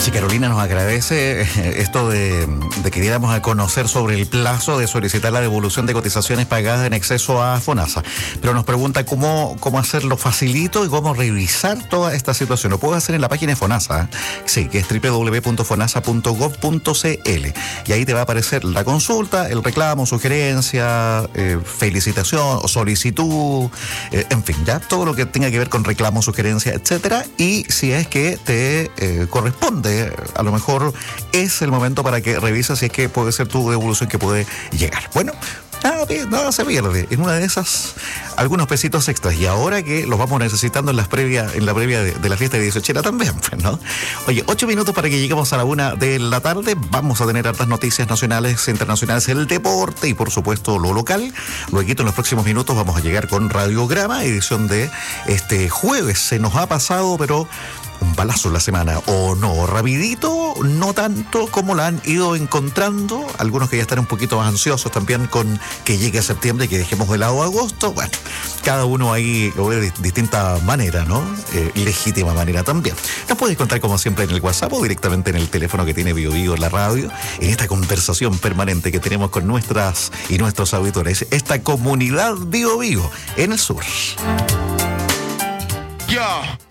Sí, Carolina nos agradece esto de que diéramos a conocer sobre el plazo de solicitar la devolución de cotizaciones pagadas en exceso a FONASA. Pero nos pregunta cómo hacerlo facilito y cómo revisar toda esta situación. Lo puedo hacer en la página de FONASA, sí, que es www.fonasa.gov.cl. Y ahí te va a aparecer la consulta, el reclamo, sugerencia, felicitación o solicitud, en fin, ya todo lo que tenga que ver con reclamo, sugerencia, etcétera. Y si es que te corresponde, a lo mejor es el momento para que revises si es que puede ser tu devolución que puede llegar. Bueno, nada se pierde. En una de esas, algunos pesitos extras. Y ahora que los vamos necesitando en la previa de la fiesta de 18 también, pues, ¿no? Oye, 8 minutos para que lleguemos a la 1 de la tarde. Vamos a tener hartas noticias nacionales e internacionales, el deporte y, por supuesto, lo local. Luego, en los próximos minutos, vamos a llegar con Radiograma, edición de este jueves. Se nos ha pasado, pero un balazo en la semana, o no, rapidito, no tanto como la han ido encontrando, algunos que ya están un poquito más ansiosos también con que llegue septiembre y que dejemos de lado agosto. Bueno, cada uno ahí lo ve de distinta manera, ¿no? Legítima manera también. Nos puedes contar como siempre en el WhatsApp o directamente en el teléfono que tiene Bio Bio en la radio, en esta conversación permanente que tenemos con nuestras y nuestros auditores, esta comunidad Bio Bio en el sur. Yeah.